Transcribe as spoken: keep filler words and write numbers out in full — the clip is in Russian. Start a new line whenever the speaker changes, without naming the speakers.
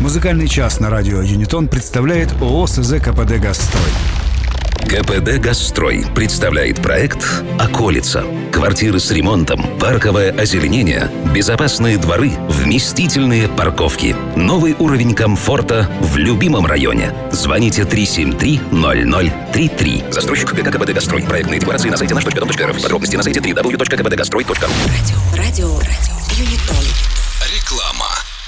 Музыкальный час на радио «Юнитон» представляет ООО СЗ КПД «Газстрой».
КПД «Газстрой» представляет проект «Околица». Квартиры с ремонтом, парковое озеленение, безопасные дворы, вместительные парковки. Новый уровень комфорта в любимом районе. Звоните три семь три ноль ноль три три. Застройщик ГК КПД «Газстрой». Проектные декларации на сайте наш точка дом точка эр эф. Подробности на сайте дабл ю дабл ю дабл ю точка кэ пэ дэ газстрой точка ру.
Радио, радио, радио, Юнитон.
Реклама.